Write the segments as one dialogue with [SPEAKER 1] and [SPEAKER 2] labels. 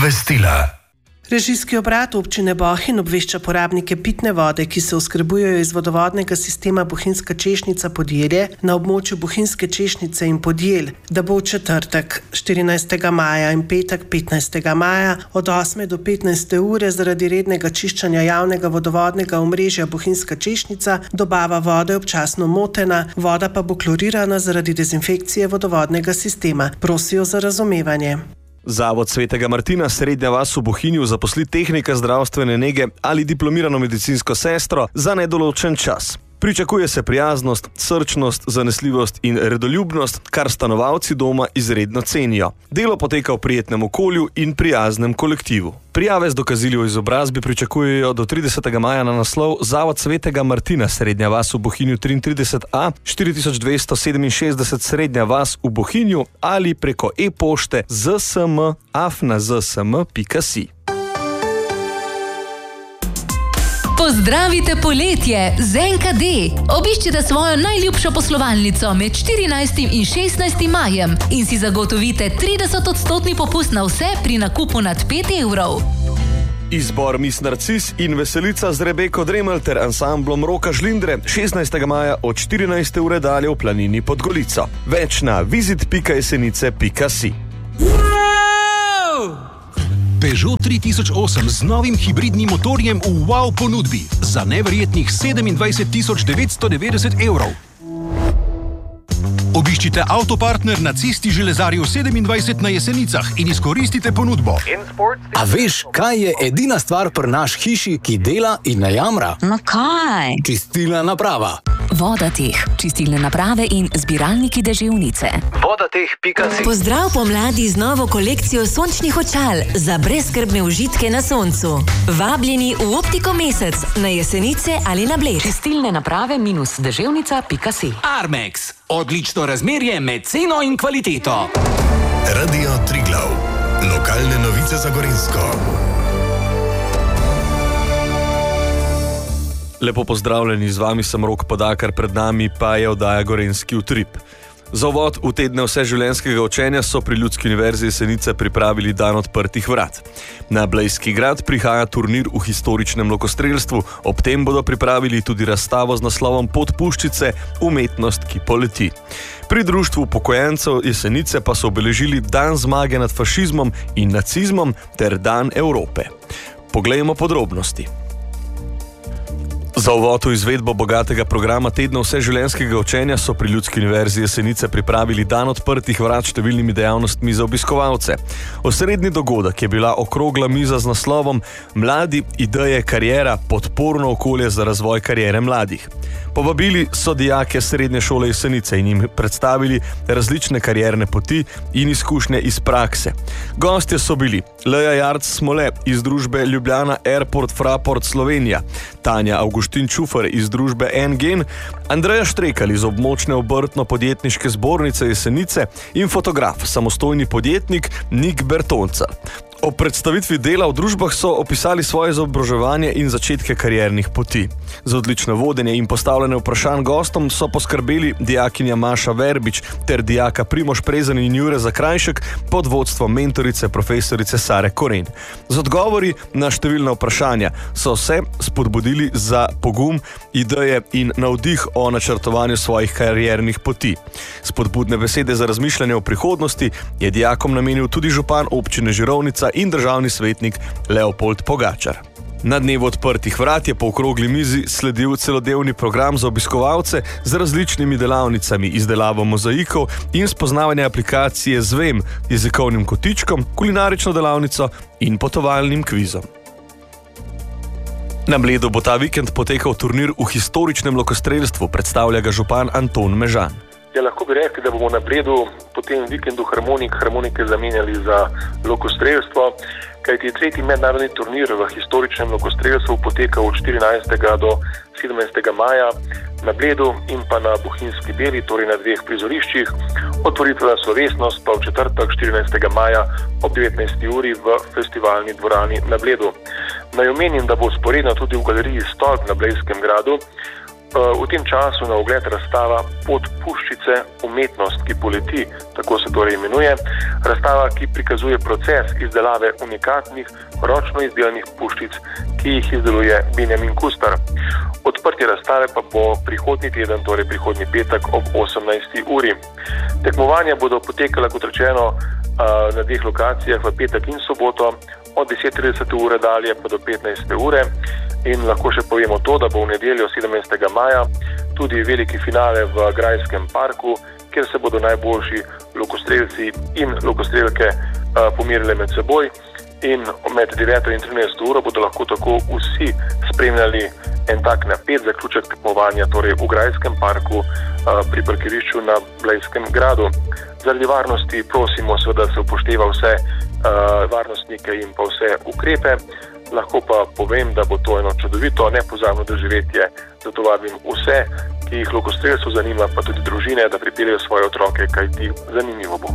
[SPEAKER 1] Obvestila.
[SPEAKER 2] Režijski obrat občine Bohinj obvešča porabnike pitne vode, ki se oskrbujejo iz vodovodnega sistema Bohinjska Češnjica Podjelje na območju Bohinjske Češnjice in Podjelj, da bo v četrtek 14. maja in petek 15. maja od 8. do 15. ure zaradi rednega čiščenja javnega vodovodnega omrežja Bohinjska Češnjica dobava vode občasno motena, voda pa bo klorirana zaradi dezinfekcije vodovodnega sistema. Prosijo za razumevanje.
[SPEAKER 3] Zavod Svetega Martina Srednja vas v Bohinju zaposli tehnika zdravstvene nege ali diplomirano medicinsko sestro za nedoločen čas. Pričakuje se prijaznost, srčnost, zanesljivost in redoljubnost, kar stanovalci doma izredno cenijo. Delo poteka v prijetnem okolju in prijaznem kolektivu. Prijave z dokazili o izobrazbi pričakujejo do 30. maja na naslov Zavod Svetega Martina Srednja vas v Bohinju 33A 4267 Srednja vas v Bohinju ali preko e-pošte zsm@zsm.si.
[SPEAKER 4] Pozdravite poletje z NKD! Obiščite svojo najljubšo poslovalnico med 14. in 16. majem in si zagotovite 30% popust na vse pri nakupu nad 5 evrov.
[SPEAKER 3] Izbor Miss Narcis in Veselica z Rebeko Dremelj ter ansamblom Roka Žlindre 16. maja od 14. ure dalje v Planini pod Golico. Več na visit.jesenice.si.
[SPEAKER 5] Peugeot 3008 z novim hibridnim motorjem v wow ponudbi za neverjetnih 27.990 evrov. Obiščite Avtopartner na Cesti Železarjev 27 na Jesenicah in izkoristite ponudbo.
[SPEAKER 6] A veš, kaj je edina stvar pri naš hiši, ki dela in ne jamra?
[SPEAKER 7] No kaj?
[SPEAKER 6] Čistilna naprava.
[SPEAKER 4] Vodateh, čistilne naprave in zbiralniki deževnice.
[SPEAKER 6] Vodateh.si.
[SPEAKER 7] Pozdrav pomladi z novo kolekcijo sončnih očal za brezskrbne užitke na soncu. Vabljeni v Optiko Mesec na Jesenice ali na Bled.
[SPEAKER 4] Čistilne naprave -deževnica.si.
[SPEAKER 8] Armex. Odlično razmerje med ceno in kvaliteto.
[SPEAKER 1] Radio Triglav. Lokalne novice za Gorenjsko.
[SPEAKER 3] Lepo pozdravljeni, z vami sem Rok Podakar, pred nami pa je oddaja Gorenjski utrip. Za uvod v tedne vseživljenjskega učenja so pri Ljudski univerzi Jesenice pripravili dan odprtih vrat. Na Blejski grad prihaja turnir v historičnem lokostrelstvu, ob tem bodo pripravili tudi razstavo z naslovom Pot puščice, umetnost, ki poleti. Pri društvu upokojencev Jesenice pa so obeležili dan zmage nad fašizmom in nacizmom ter dan Evrope. Poglejmo podrobnosti. Za uvod v izvedbo bogatega programa tedna vseživljenjskega učenja so pri Ljudski univerzi Jesenice pripravili dan odprtih vrat številnimi dejavnostmi za obiskovalce. Osrednji dogodek je bila okrogla miza z naslovom Mladi, ideje, kariera, podporno okolje za razvoj kariere mladih. Povabili so dijake Srednje šole Jesenice in jim predstavili različne karierne poti in izkušnje iz prakse. Gostje so bili Leja Jarc Smole iz družbe Ljubljana Airport Fraport Slovenija, Tanja Augustin Čufer iz družbe NGen, Andreja Štrekal iz območne obrtno-podjetniške zbornice Jesenice in fotograf, samostojni podjetnik Nik Bertonca. Ob predstavitvi dela v družbah so opisali svoje izobraževanje in začetke kariernih poti. Za odlično vodenje in postavljanje vprašanj gostom so poskrbeli dijakinja Maša Verbič ter dijaka Primož Prezen in Jure Zakrajšek pod vodstvom mentorice profesorice Sare Koren. Z odgovori na številna vprašanja so se spodbudili za pogum, ideje in navdih o načrtovanju svojih kariernih poti. Spodbudne besede za razmišljanje o prihodnosti je dijakom namenil tudi župan občine Žirovnica in državni svetnik Leopold Pogačar. Na dnevu odprtih vrat je po okrogli mizi sledil celodnevni program za obiskovalce z različnimi delavnicami, izdelavo mozaikov in spoznavanje aplikacije Zvem, jezikovnim kotičkom, kulinarično delavnico in potovalnim kvizom. Na Bledu bo ta vikend potekal turnir v historičnem lokostrelstvu, predstavlja ga župan Anton Mežan.
[SPEAKER 9] Ja, lahko bi rekli, da bomo na Bledu po tem vikendu harmonike zamenjali za lokostrelstvo, kajti tretji mednarodni turnir v historičnem lokostrelstvu poteka od 14. do 17. maja na Bledu in pa na Bohinjski Beli, torej na dveh prizoriščih. Otvoritvena slovesnost pa v četrtek 14. maja ob 19. uri v festivalni dvorani na Bledu. Naj omenim, da bo sporedno tudi v galeriji Stolp na Blejskem gradu v tem času na ogled razstava Pot puščice umetnost, ki poleti, tako se torej imenuje. Razstava, ki prikazuje proces izdelave unikatnih, ročno izdelanih puščic, ki jih izdeluje Benjamin Kustar. Odprtje razstave pa bo prihodnji teden, torej prihodnji petek ob 18. uri. Tekmovanja bodo potekala, kot rečeno, na dveh lokacijah v petek in soboto od 10:30 ure dalje pa do 15. ure. In lahko še povemo to, da bo v nedeljo 17. maja tudi veliki finale v Grajskem parku, kjer se bodo najboljši lokostrelci in lokostrelke pomerili med seboj. In med 9. in 13. uro bodo lahko tako vsi spremljali en tak napet zaključek tekmovanja, torej v Grajskem parku pri parkirišču na Blejskem gradu. Zaradi varnosti prosimo seveda, da se upošteva vse varnostnike in pa vse ukrepe. Lahko pa povem, da bo to eno čudovito, nepozabno doživetje. Zato vabim vse, ki jih lokostrelstvo zanima, pa tudi družine, da pripeljejo svoje otroke, kajti zanimivo bo.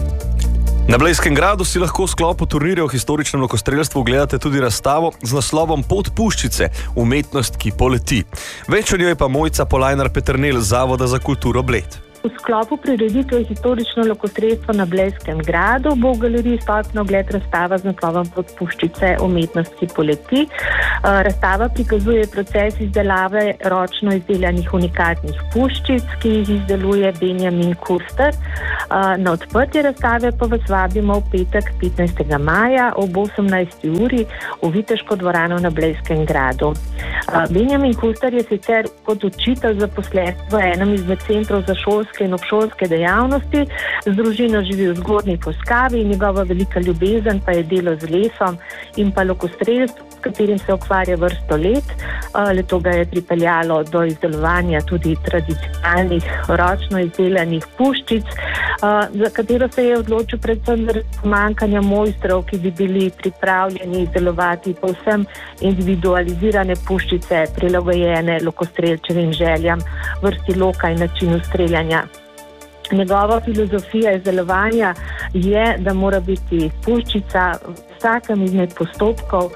[SPEAKER 3] Na Blejskem gradu si lahko v sklopu turnirja o historičnem lokostrelstvu ogledate tudi razstavo z naslovom Pot puščice umetnost, ki poleti. Več o njoj pa Mojca Polajnar-Peternelj z Zavoda za kulturo Bled.
[SPEAKER 10] V sklopu prireditve historično lokostrelstvo na Blejskem gradu bo v galeriji stopno ogled razstava z naslovom Pot puščice umetnost, ki poleti. Razstava prikazuje proces izdelave ročno izdelanih unikatnih puščic, ki jih izdeluje Benjamin Kustar. Na odprtje razstave pa vas vabimo v petek 15. maja ob 18. uri v Viteško dvorano na Blejskem gradu. Benjamin Kustar je sicer kot učitelj zaposlen v enem izmed centrov za šolske in obšolske dejavnosti, z družino živi v Zgornji Poskavi in njegova velika ljubezen pa je delo z lesom in pa lokostrelstvo, s katerim se ukvarja vrsto let. Leto ga je pripeljalo do izdelovanja tudi tradicionalnih ročno izdelanih puščic, za katero se je odločil predvsem zaradi pomanjkanja mojstrov, ki bi bili pripravljeni izdelovati povsem individualizirane puščice, prilagojene lokostrelčevim željam, vrsti loka in načinu streljanja. Njegova filozofija izdelovanja je, da mora biti puščica v vsakem izmed postopkov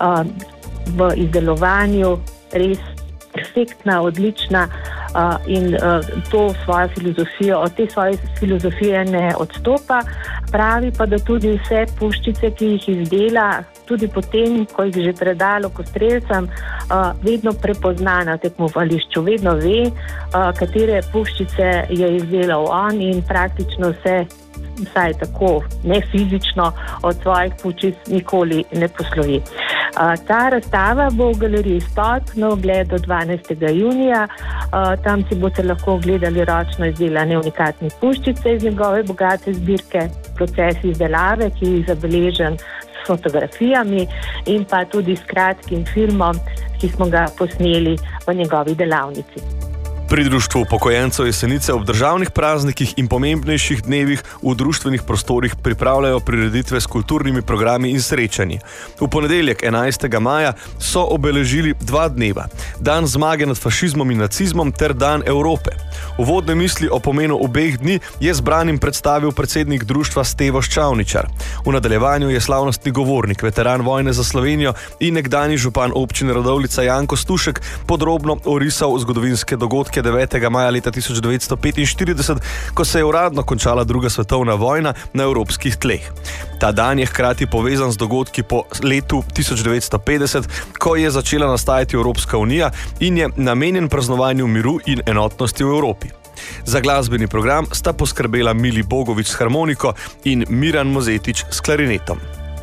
[SPEAKER 10] v izdelovanju res perfektna, odlična in to svojo filozofijo, od te svoje filozofije ne odstopa. Pravi pa, da tudi vse puščice, ki jih izdela, tudi potem, ko jih že preda lokostrelcem, vedno prepozna na tekmovališču, vedno ve, katere puščice je izdelal on in praktično se, vsaj tako, ne fizično, od svojih puščic nikoli ne poslovi. Ta razstava bo v galeriji Stolp na ogled do 12. junija. Tam si boste lahko ogledali ročno izdelane unikatne puščice iz njegove bogate zbirke, proces izdelave, ki je zabeležen s fotografijami in pa tudi s kratkim filmom, ki smo ga posneli v njegovi delavnici.
[SPEAKER 3] Pri Društvu upokojencev Jesenice ob državnih praznikih in pomembnejših dnevih v društvenih prostorih pripravljajo prireditve s kulturnimi programi in srečanji. V ponedeljek 11. maja so obeležili 2 dneva. Dan zmage nad fašizmom in nacizmom ter Dan Evrope. Uvodne misli o pomenu obeh dni je zbranim predstavil predsednik društva Stevo Ščavničar. V nadaljevanju je slavnostni govornik, veteran vojne za Slovenijo in nekdanji župan občine Radovljica Janko Stušek podrobno orisal zgodovinske dogodke 9. maja leta 1945, ko se je uradno končala druga svetovna vojna na evropskih tleh. Ta dan je hkrati povezan z dogodki po letu 1950, ko je začela nastajati Evropska unija in je namenjen praznovanju miru in enotnosti v Evropi. Za glasbeni program sta poskrbela Mili Bogovič s harmoniko in Miran Mozetič s klarinetom.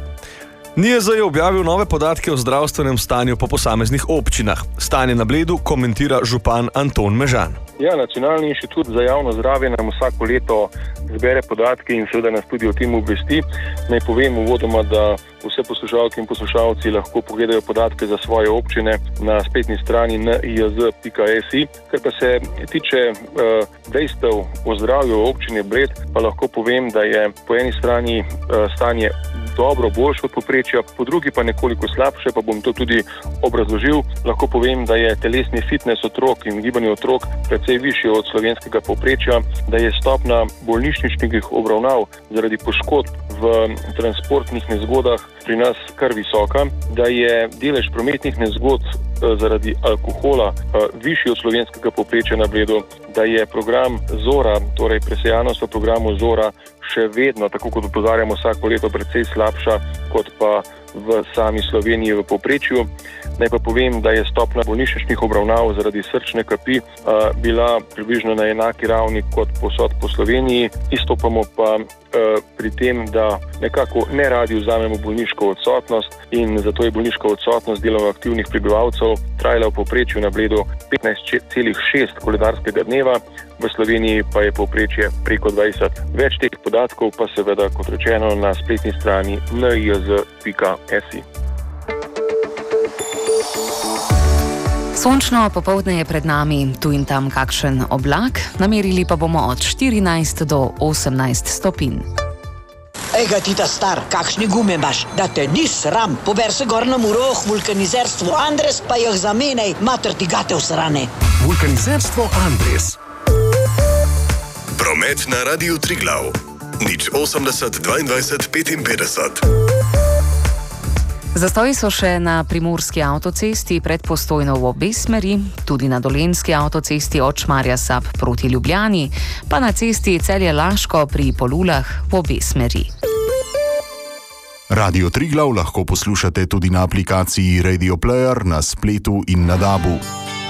[SPEAKER 3] NIJZ je objavil nove podatke o zdravstvenem stanju po posameznih občinah. Stanje na Bledu komentira župan Anton Mežan.
[SPEAKER 9] Ja, Nacionalni inštitut za javno zdravje nam vsako leto zbere podatke in seveda nas tudi o tem obvesti. Naj povem uvodoma, da vse poslušalke in poslušalci lahko pogledajo podatke za svoje občine na spletni strani nijz.si. Kar pa se tiče dejstev o zdravju občine Bled, pa lahko povem, da je po eni strani stanje dobro, boljše od povprečja, po drugi pa nekoliko slabše, pa bom to tudi obrazložil. Lahko povem, da je telesni fitness otrok in gibanje otrok precej višji od slovenskega povprečja, da je stopna bolnišničnih obravnav zaradi poškodb v transportnih nezgodah pri nas kar visoka, da je delež prometnih nezgod zaradi alkohola višji od slovenskega povprečja na Bledu, da je program Zora, torej presejanost v programu Zora, še vedno, tako kot opozarjamo vsako leto, precej slabša kot pa v sami Sloveniji v povprečju. Naj pa povem, da je stopnja bolnišničnih obravnav zaradi srčne kapi bila približno na enaki ravni kot povsod po Sloveniji. Izstopamo pa pri tem, da nekako ne radi vzamemo bolniško odsotnost in zato je bolniška odsotnost delovno aktivnih prebivalcev trajala v povprečju na Bledu 15,6 koledarskega dneva, v Sloveniji pa je povprečje preko 20. Več teh podatkov pa seveda, kot rečeno, na spletni strani niz.si.
[SPEAKER 11] Sončno popoldne je pred nami, tu in tam kakšen oblak, namerili pa bomo od 14 do 18 stopinj.
[SPEAKER 12] Ega ti ta star, kakšne gume imaš, da te ni sram, pober se gor na Muroh, vulkanizerstvo Andres, pa jih zamenjaj, mater ti gate usrane.
[SPEAKER 1] Vulkanizerstvo Andres. Promet na Radiu Triglav. 080 22 55.
[SPEAKER 11] Zastoji so še na primorski avtocesti pred Postojno v obe smeri, tudi na dolenjski avtocesti od Šmarja-Sap proti Ljubljani, pa na cesti Celje-Laško pri Polulah v obe smeri.
[SPEAKER 13] Radio Triglav lahko poslušate tudi na aplikaciji Radio Player na spletu in na DAB-u.